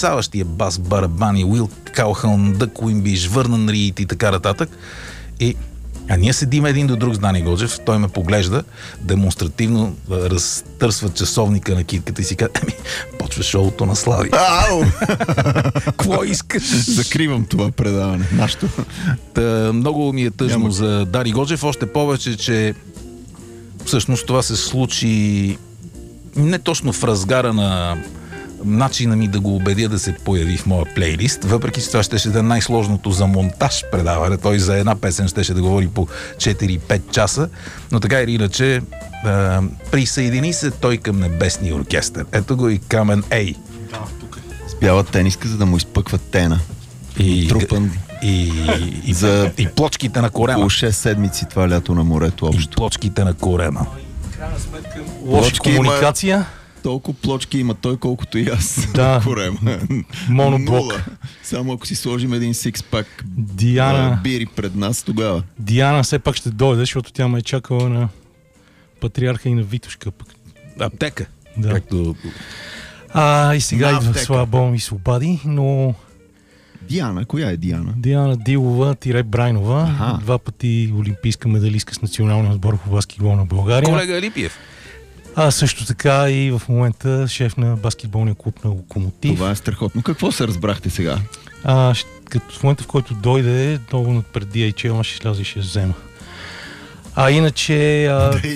потресаващия бас, барабани, Уил Калхан, Дък Уимбиш, Върнан Рийт и така нататък. А ние седим един до друг с Дани Годжев, той ме поглежда, демонстративно разтърсва часовника на китката и си казва: почва шоуто на Слави. Ау! Какво искаш? Закривам това предаване. Нашето. Много ми е тъжно за Дани Годжев, още повече, че всъщност това се случи не точно в разгара на начина ми да го убедя да се появи в моя плейлист, въпреки че това ще да е най-сложното за монтаж предаване. Той за една песен ще да говори по 4-5 часа, но така или иначе присъедини се той към Небесния оркестър. Ето го и Камен Ей. Да, тук е. С бяла тениска, за да му изпъква тена. Трупан. И плочките на корема. Около 6 седмици това лято на морето общо. И плочките на корема. В крайна сметка, лоша комуникация. Толкова плочки има той, колкото и аз. Да. Корема. Моноблок. Нула. Само ако си сложим един сикспак Диана бири пред нас, тогава. Диана все пак ще дойде, защото тя ме е чакала на Патриарха и на Витушка. Пък. Аптека. Да. Както... И сега идва Слава и Свободи, но... Диана, коя е Диана? Диана Дилова-Брайнова, 2 пъти олимпийска медалистка с националния отбор по баскетбол на България. Колега Алипиев. Също така и в момента шеф на баскетболния клуб на Локомотив. Това е страхотно. Какво се разбрахте сега? Като в момента, в който дойде, много преди DHL ще сляза и ще взема. Иначе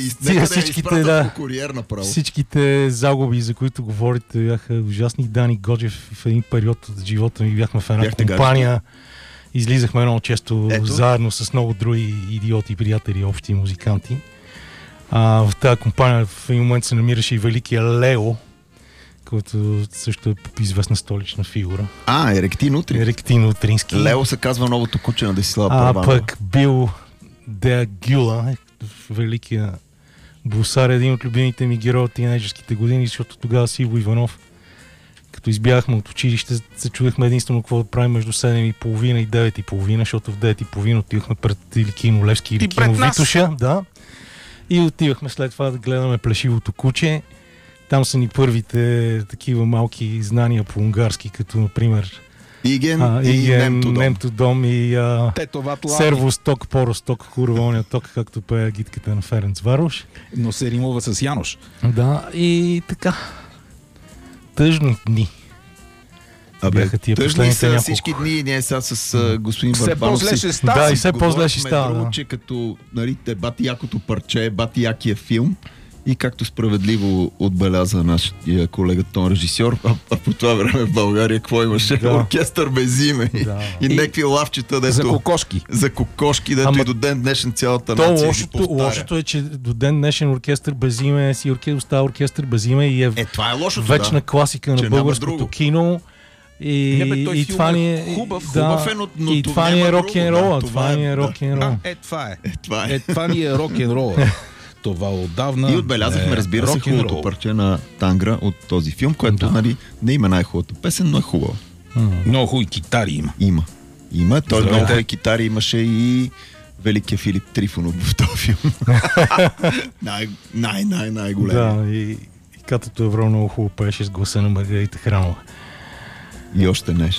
всичките загуби, за които говорите, бяха ужасни. Дани Годжев в един период от живота ми бяхме в една компания. Излизахме много често заедно с много други идиоти, приятели, общи музиканти. В тази компания в един момент се намираше и великия Лео, който също е известна столична фигура. Еректин Утрин. Еректин Утрински. Лео се казва новото куче на Десислава Първанова. Пък Бил Де Гюла, великия бусар, един от любимите ми герои от тинейджерските години, защото тогава с Иво Иванов, като избягахме от училище, се чудехме единствено какво да правим между 7:30 и 9:30, защото в 9:30 отивахме пред или кино Левски, или кино Витуша. Да. И отивахме след това да гледаме Плешивото куче. Там са ни първите такива малки знания по унгарски, като например Иген и Немтодом и Сервосток, Поросток, Курвония ток, както пее гидката на Ференц Варош. Но се римува с Янош. Да, и така. Тъжни дни. Тъжни са всички дни. Ние сега с господин Върбанов все по-зле ще става. Да, и все по-зле ще става. Че като бати якото парче, бати якия филм, и както справедливо отбеляза нашия колега тон режисьор, по това време в България какво имаше? Оркестър без име и някакви лавчета, дето... За кокошки, дето и до ден днешен цялата нация ги повтаря. Лошото е, че до ден днешен Оркестър без име си остава Оркестър без име и това е лошото, вечна класика на българското кино. И това ни е хубав, но и това ни е рок-н-рола. Това ни е рок-н-рол. Това ни е рок-н-рола. Това отдавна. И отбелязахме, разбира се, хубавото парче на Тангра от този филм, което не има най-хубавата песен, но е хубава. Много хубави китари има. Има. Той много хубави китари имаше и великия Филип Трифонов в този филм. Най-големи. Да, и Катото Евро много хубаво пееше с гласа на Маргарита Храмова. И още нещо.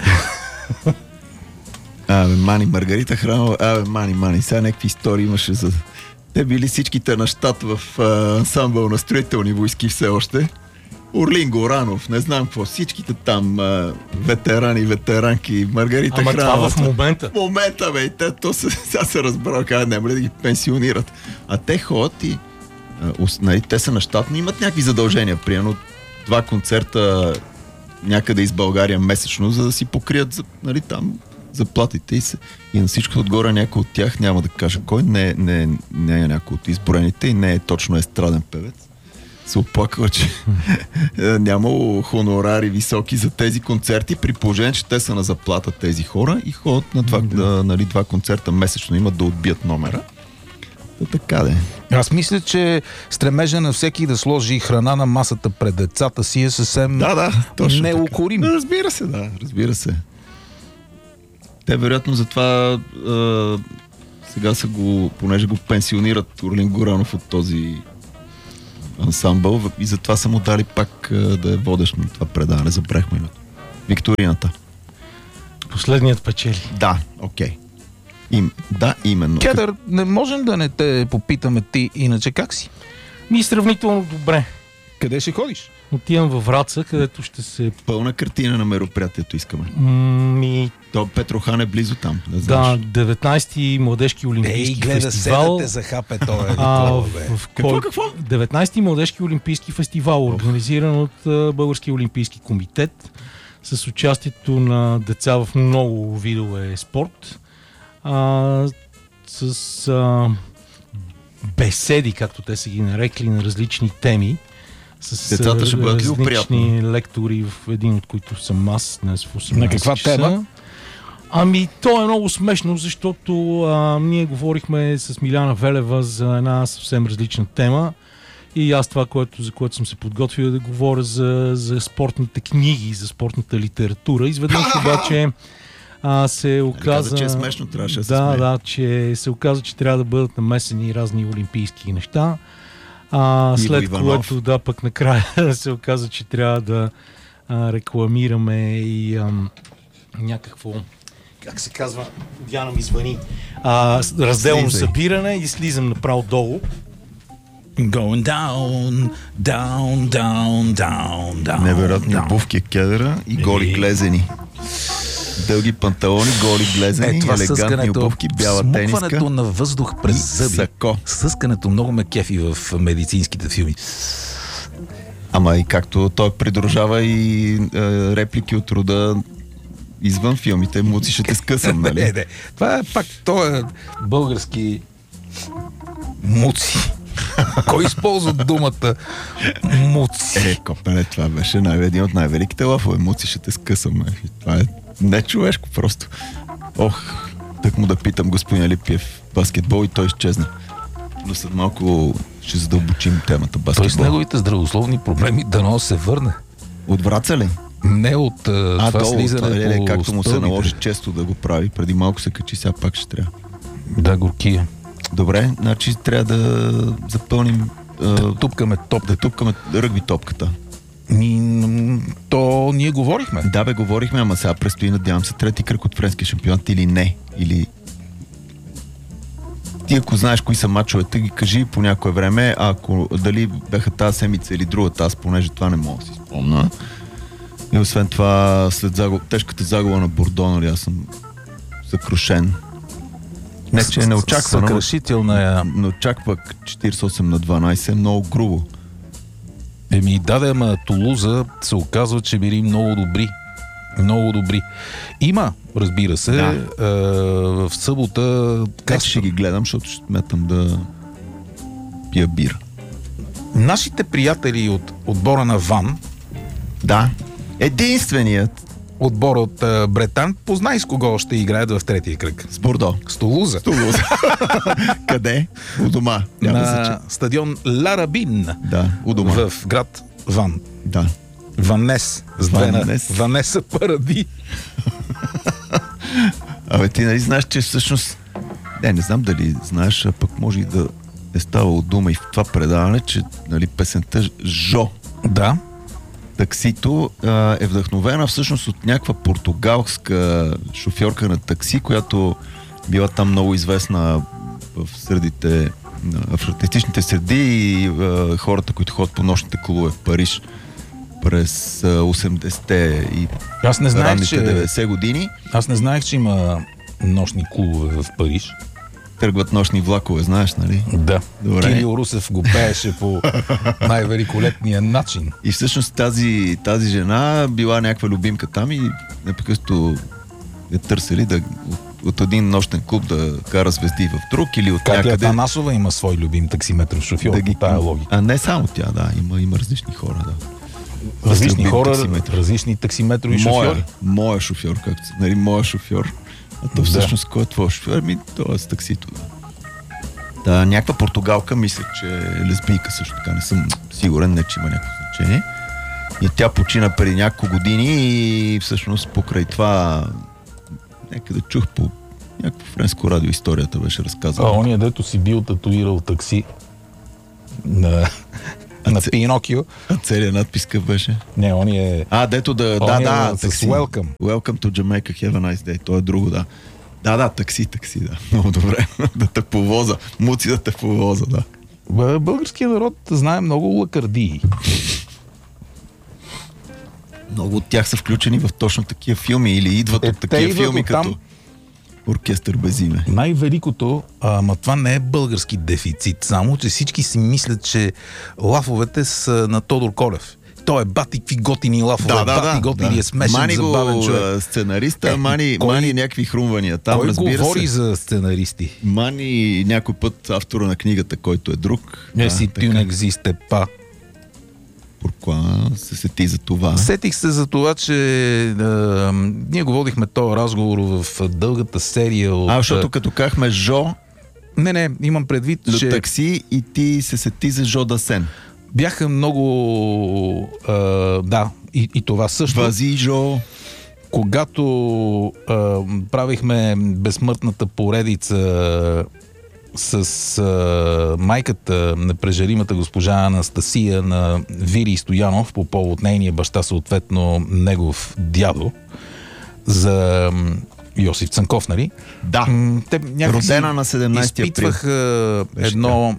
Маргарита Храмова, мани. Сега някакви истории имаше за... Те били всичките на щат в ансамбъл на строителни войски все още. Орлин Горанов, не знам какво, всичките там ветерани, ветеранки, Маргарита Храмова. Това в момента? В момента, бе, сега се разбрал, няма ли да ги пенсионират. А те ходят и те са на щат, но имат някакви задължения. Примерно 2 концерта някъде из България месечно, за да си покрият там заплатите и на всичко отгоре някой от тях, няма да кажа кой, не е някой от изброените и не е точно естраден певец. Се оплаква, че нямало хонорари високи за тези концерти, при положение, че те са на заплата тези хора и ходят на 2 концерта месечно, имат да отбият номера. Така де. Аз мисля, че стремежа на всеки да сложи храна на масата пред децата си е съвсем неукорим. Разбира се. Те вероятно затова сега понеже го пенсионират Орлин Горанов от този ансамбъл и затова са му дали пак да е водещ на това предаване. Забрахме името. Викторината. Последният печели. Да, окей. Да, именно. Кедър, не можем да не те попитаме ти, иначе как си? Сравнително добре. Къде ще ходиш? Отивам във Враца, където ще се... Пълна картина на мероприятието искаме. То Петрохан е близо там. Да, знаеш. 19-ти младежки олимпийски фестивал. за хапе, това Какво? 19-ти младежки олимпийски фестивал, организиран от Българския олимпийски комитет, с участието на деца в много видове спорт, с беседи, както те са ги нарекли, на различни теми. С децата ще бъдат ли различни лектори, в един от които съм аз днес в 18 На каква часа. тема? То е много смешно, защото ние говорихме с Миляна Велева за една съвсем различна тема и аз това, за което съм се подготвил, да говоря за спортните книги, за спортната литература. Изведнъж обаче се оказа... че е смешно, трябваше да се смее. Да, че се оказа, че трябва да бъдат намесени разни олимпийски неща. След Иванов. което, пък накрая се оказа, че трябва да рекламираме и някакво, как се казва, Диана ми звъни, разделно събиране и слизам направо долу. Going down, down, down, down, down. Невероятни обувки, кедъра и голи глезени. Дълги панталони, голи глезени, елегантни обувки, бяла тениска. Смукването на въздух през зъби. Сако. Съскането много ме кефи в медицинските филми. Ама и както той придружава и реплики от рода извън филмите, муци ще те скъсам, нали? Не. Това е пак, той е български муци. Кой използва думата муци? Копеле, това беше един от най-великите лафове. Муци ще те скъсам. Това е нечовешко просто. Так му да питам господин Алипиев баскетбол и той изчезна. Но след малко ще задълбочим темата баскетбол. Той с неговите здравословни проблеми дано се върне. От Враца ли? Не от това долу, слизане по както му се стълбите. наложи често да го прави. Преди малко се качи, сега пак ще трябва. Да, горкия. Добре, значи трябва да запълним... Да тупкаме топката. Да тупкаме ръгби топката. То ние говорихме. Да, говорихме, ама сега предстои, надявам се, трети кръг от френския шампионат или не. Или... Ти ако знаеш кои са мачовете, ги кажи по някое време, ако дали бяха тази седмица или другата, аз понеже това не мога да си спомня. И освен това, след тежката загуба на Бордо, нали, аз съм съкрушен. Не, че е неочаквано. Съкрушителна е. Но чак пък 48-12 е много грубо. Ама Тулуза се оказва, че били много добри. Много добри. Има, разбира се, в събота... Как ще ги гледам, защото ще сметам да пия бира. Нашите приятели от отбора на Ван, да, единственият отбор от Бретан, познай с кого ще играят в третия кръг. С Бордо. С Тулуза. Къде? У дома. На стадион Ларабин. Да, у дома. В град Ван. Да. Ванес. Ванеса Паради. Абе, ти нали знаеш, че всъщност... Не знам дали знаеш, а пък може и да е ставало дума и в това предаване, че нали, песента Жо. Да. Таксито е вдъхновена всъщност от някаква португалска шофьорка на такси, която била там много известна в средите, в артистичните среди и хората, които ходят по нощните клубове в Париж през 80-те и ранните 90 години. Аз не знаех, че има нощни клубове в Париж. Тръгват нощни влакове, знаеш, нали? Да. Добре. Кирил Русев го пееше по най-великолепния начин. И всъщност тази жена била някаква любимка там и непрекъснато я търсили от един нощен клуб да кара звезди в друг или от Катя някъде... Атанасова има свой любим таксиметров шофьор по тая логика. А не само тя, да. Има различни хора, да. Различни хора, различни таксиметрови шофьори. Моя шофьор, както се нали, моя шофьор. А то всъщност кой е твой шофьор? Това е с таксито, да. Да, някаква португалка, мисля, че е лесбийка също така. Не съм сигурен, не че има някакво значение. И тя почина преди няколко години и всъщност покрай това някъде чух по някакво френско радио историята беше разказана. Ония, дето си бил татуирал такси на на Пинокио. А целият надпис какъв беше? Не, он е... Дето он е с такси. Welcome. Welcome to Jamaica, have a nice day. То е друго, да. Да, такси, да. Много добре. Да те повоза. Муци да те повоза, да. Българският народ знае много лакардии. Много от тях са включени в точно такива филми или идват от такива филми, като Оркестър без име. Най-великото, ама това не е български дефицит, само че всички си мислят, че лафовете са на Тодор Колев. Той е бати какви готини лафове, бати готини е смешен, забавен човек. Сценариста, мани някакви хрумвания. Там, кой говори се за сценаристи? Мани някой път автора на книгата, който е друг. Не си tu n'existe pas. Pourquoi се сети за това? Сетих се за това, че ние го водихме този разговор в дългата серия от... Защото като казахме Жо... Не, имам предвид, че... такси и ти се сети за Жо Дасен. Бяха много... и това също. Вази, Жо... Когато правихме безсмъртната поредица с майката на прежаримата госпожа Анастасия на Вили Стоянов по повод нейния баща, съответно негов дядо, за Йосиф Цанков, нали? Да. Те родена на 17 април. Изпитваха едно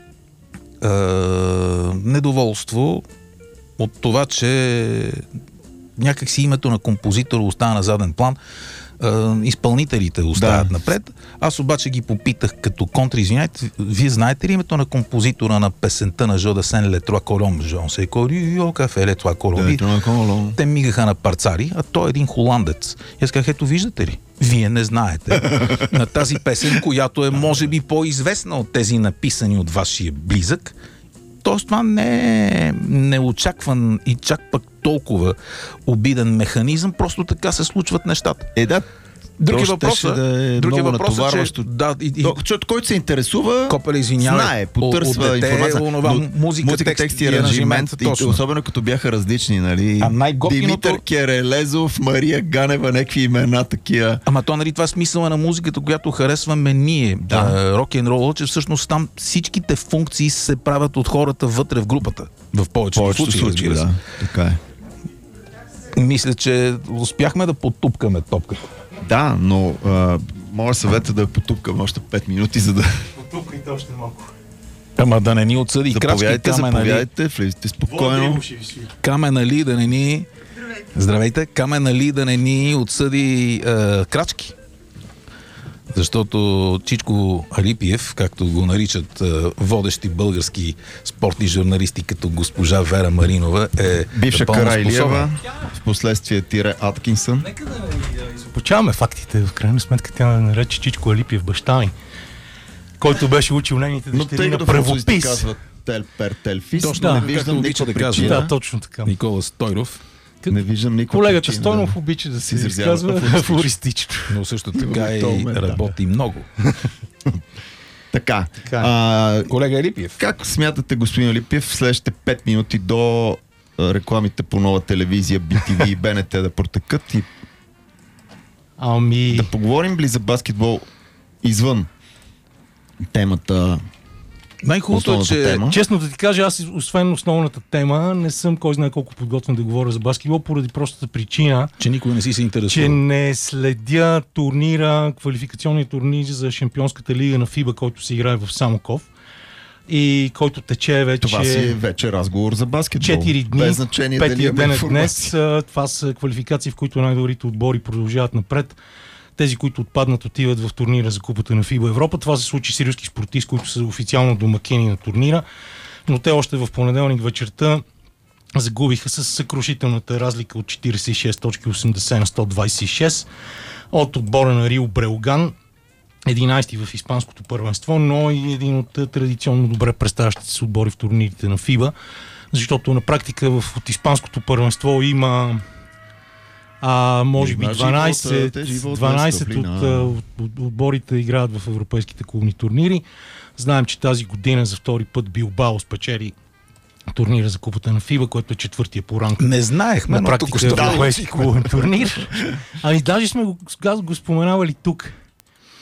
недоволство от това, че някакси името на композитора остава на заден план. Изпълнителите оставят напред. Аз обаче ги попитах като извиняйте, вие знаете ли името на композитора на песента на Жо Дасен «Le Trois Colombes»? Жон се корио, кафе «Le Trois Colombes». Те мигаха на парцари, а той е един холандец. И аз казах, ето виждате ли? Вие не знаете на тази песен, която е може би по-известна от тези написани от вашия близък. Тоест това не е неочакван и чак пък толкова обиден механизъм, просто така се случват нещата. Други въпроса, натоварващо. Човек, който се интересува, Копеле, знае, потърсва информация. Музика, текст и аранжимент, особено като бяха различни, нали? Димитър Керелезов, Мария Ганева, някакви имена такива. Ама то, нали, това е смисъла на музиката, която харесваме ние, рок-н-рол, че всъщност там всичките функции се правят от хората вътре в групата. В повечето случаи, да. Така е. Мисля, че успяхме да потупкаме топката. Да, но моя съвет е да потупкам още 5 минути, за да... Потупкайте още малко. Ама да не ни отсъди крачки. Заповядайте, влезете спокойно. Камен Али да не ни... Здравейте, Камен Али да не ни отсъди крачки. Защото Чичко Алипиев, както го наричат водещи български спортни журналисти, като госпожа Вера Маринова, е бивша Карайлиева, в последствие Тире Аткинсън. Нека да изопачаваме фактите. В крайна сметка тя нарече Чичко Алипиев баща ми, който беше учил нейните дъщери на правопис. Точно, не виждам никаква причина. Да, точно така. Никола Стойров. Не виждам никаква колегата причина. Стойнов обича да се изказва афористично. Но също така и работи много. Така. Колега Алипиев. Как смятате, господин Алипиев, в следващите 5 минути до рекламите по нова телевизия, BTV и БНТ да протекат и да поговорим ли за баскетбол извън темата? Най-хубавото е, че... Честно да ти кажа, аз освен основната тема, не съм кой знае колко подготвен да говоря за баскетбол, поради простата причина, че никой не си се интересува. Че не следя турнира, квалификационния турнир за Шампионската лига на ФИБА, който се играе в Самоков и който тече вече... Това си е вече разговор за баскетбол. 4 дни, без значение дали има ден днес. Това са квалификации, в които най-добрите отбори продължават напред. Тези, които отпаднат, отиват в турнира за Купата на ФИБА Европа. Това се случи с руски спортисти, които са официално домакини на турнира, но те още в понеделник вечерта загубиха с съкрушителната разлика от 46 точки 80 на 126 от отбора на Рио Бреоган, 11-ти в испанското първенство, но и един от традиционно добре представящите се отбори в турнирите на ФИБА, защото на практика от испанското първенство има може би 12 от отборите играят в европейските клубни турнири. Знаем, че тази година за втори път Билбао спечели турнира за Купата на ФИБА, който е четвъртия по ранг. Не знаехме, на практика европейски клубен турнир. Ами даже сме го споменавали тук.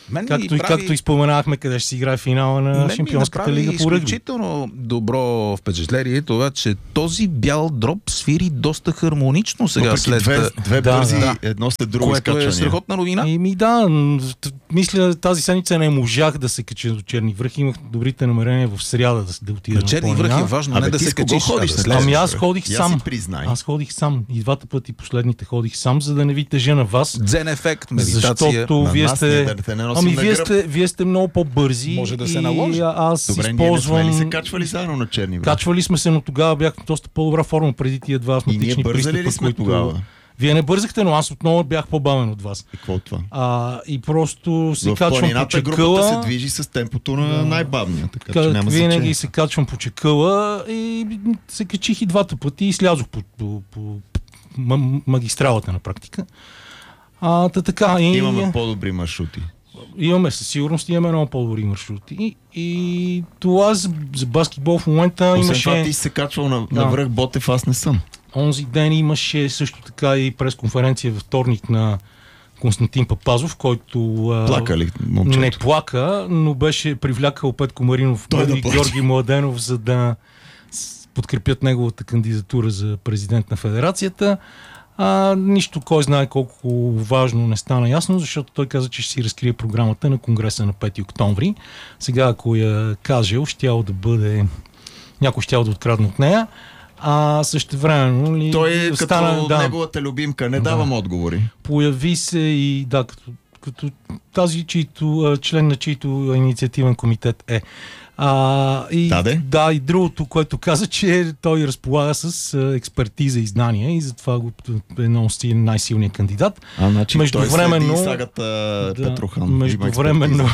Както и споменахме, къде ще си играе финала на Шампионската лига по ръгби. Изключително добро впечатление това, че този бял дроб свири доста хармонично сега след... Две бързи, едно след друго което изкачване. Е страхотна новина. Мисля, тази седмица не можах да се кача до Черни връх. Имах добрите намерения в сряда да отида на Черни връх е важно, не да се качиш. Аз ходих сам. Аз ходих сам. И двата пъти последните ходих сам, за да не ви тежа на вас. Дзен ефект, медитация. Защото вие сте много по-бързи. Може да се наложи. Аз добре, използвам... ние не сме ли се качвали заедно на Черни връх? Качвали сме се, но тогава бях в доста по-добра форма преди тия два астматични пристъпа, тогава? Вие не бързахте, но аз отново бях по-бавен от вас. И какво от това? И просто се в качвам по чекъла. Групата се движи с темпото на най-бавния. Така, че няма винаги значение. се качвам по чекъла и се качих и двата пъти и слязох по магистралата на практика. Така, Имаме по-добри маршрути. Със сигурност имаме много по-добри маршрути. И това за баскетбол в момента имаше... Освен това ти се качвал на връх Ботев, аз не съм. Онзи ден имаше също така и пресконференция във вторник на Константин Папазов, който плака ли момчето? Не плака, но беше привлякал Петко Маринов и Георги Младенов, за да подкрепят неговата кандидатура за президент на федерацията. Нищо, кой знае колко важно не стана ясно, защото той каза, че ще си разкрие програмата на Конгреса на 5 октомври. Сега, ако я кажел, някой щял да открадне от нея. Същевременно ли... Той е като неговата любимка, не давам отговори. Появи се и като тази, член на чийто инициативен комитет е. И другото, което каза, че той разполага с експертиза и знания и затова е най-силният кандидат. Значи междувременно, той следи сагата Петрохан. Междувременно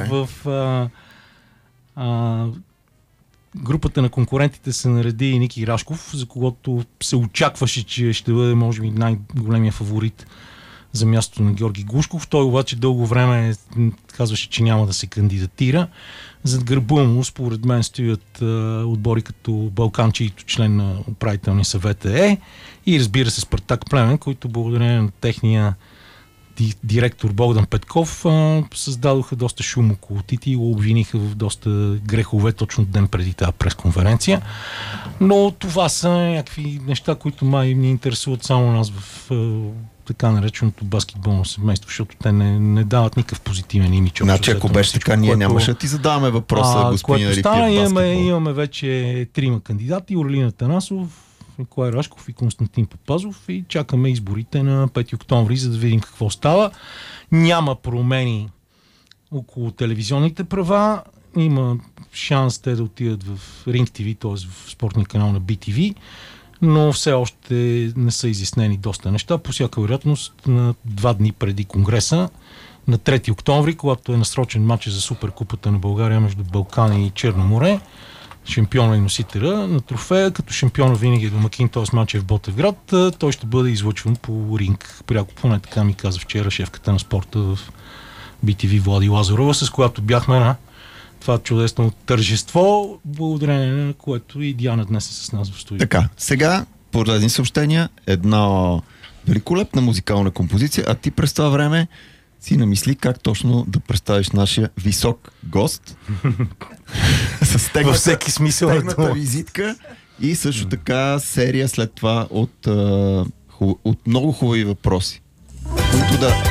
групата на конкурентите се нареди и Ники Рашков, за когото се очакваше, че ще бъде може би най-големия фаворит за мястото на Георги Глушков. Той обаче дълго време казваше, че няма да се кандидатира. Зад гърба му, според мен, стоят отбори като Балкан, чийто член на управителния съвет е, и разбира се Спартак Плевен, които благодарение на техния директор Богдан Петков създадоха доста шум около Тити и го обвиниха в доста грехове точно ден преди тази пресконференция. Но това са някакви неща, които май ни интересуват само нас в така нареченото баскетболно семейство, защото те не дават никакъв позитивен имидж. Значи, ако беше така, ние нямаше да ти задаваме въпроса, господин Рипиев. Имаме вече 3 кандидати: Орлин Танасов, Николай Рашков и Константин Папазов, и чакаме изборите на 5 октомври, за да видим какво става. Няма промени около телевизионните права. Има шанс те да отидат в Ring TV, т.е. в спортния канал на BTV, но все още не са изяснени доста неща. По всяка вероятност на 2 дни преди Конгреса, на 3 октомври, когато е насрочен матч за Суперкупата на България между Балкани и Черно море, шампиона и носителя на трофея, като шампиона винаги е домакин, т.е. матч е в Ботевград, той ще бъде излъчван по ринг. Пряко, поне така ми каза вчера шефката на спорта в BTV Влади Лазарова, с която бяхме на това чудесно тържество, благодарение на което и Диана днес е с нас в студиото. Така, сега поредни съобщения, една великолепна музикална композиция, а ти през това време си намисли как точно да представиш нашия висок гост с във всеки смисъл тегната визитка и също така серия след това от много хубави въпроси, които да...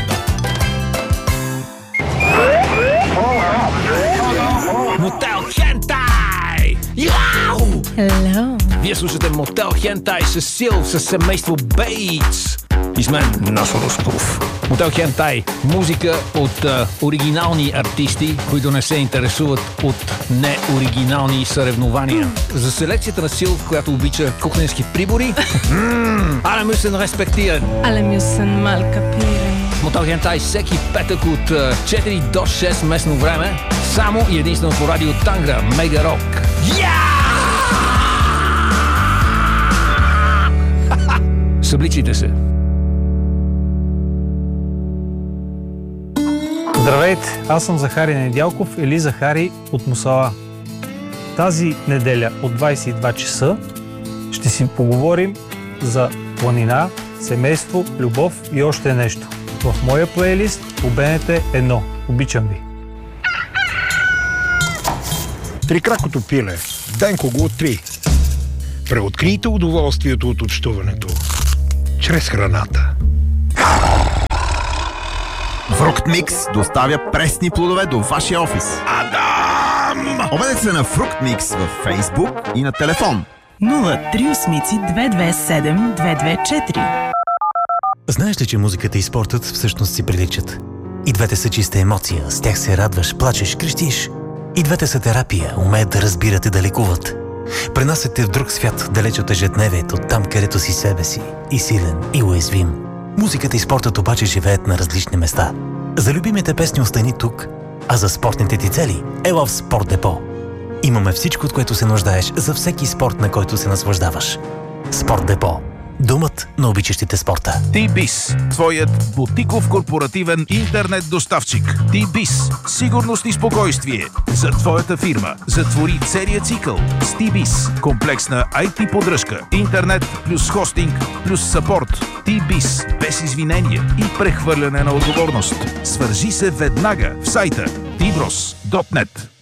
Мотел Хентай! Яу! Hello! Вие слушате Мотел Хентай с Сил, с семейство Бейтс. И с мен Насо Русков. Мотел Хентай. Музика от оригинални артисти, които не се интересуват от неоригинални съревнования. За селекцията на Сил, която обича кухненски прибори. Alle müssen respektieren. Alle müssen mal kapieren. Мотел Хентай всеки петък от 4 до 6 местно време. Само и единствено по радио Тангра. Мега Рок. Събличите се. Здравейте, аз съм Захари Недялков или Захари от Мусала. Тази неделя от 22 часа ще си поговорим за планина, семейство, любов и още нещо. В моя плейлист по БНТ 1. Обичам ви. Трикракото пиле. Денко го откри. Преоткрийте удоволствието от общуването. Чрез храната. Фруктмикс доставя пресни плодове до вашия офис. Адам! Обадете се на Фруктмикс във Facebook и на телефон. 038-227-224. Знаеш ли, че музиката и спортът всъщност си приличат? И двете са чиста емоция, с тях се радваш, плачеш, крещиш. И двете са терапия, умеят да разбират и да лекуват. Пренасят те в друг свят, далеч от ежедневието, там където си себе си, и силен, и уязвим. Музиката и спортът обаче живеят на различни места. За любимите песни остани тук, а за спортните ти цели ела в Спорт Депо. Имаме всичко, от което се нуждаеш за всеки спорт, на който се наслаждаваш. Спорт Депо. Думът на обичащите спорта. T-Biz, твоят бутиков корпоративен интернет доставчик. T-Biz, сигурност и спокойствие за твоята фирма. Затвори целият цикъл с T-Biz. Комплексна IT поддръжка, интернет плюс хостинг плюс съпорт. T-Biz, без извинения и прехвърляне на отговорност. Свържи се веднага в сайта tbros.net.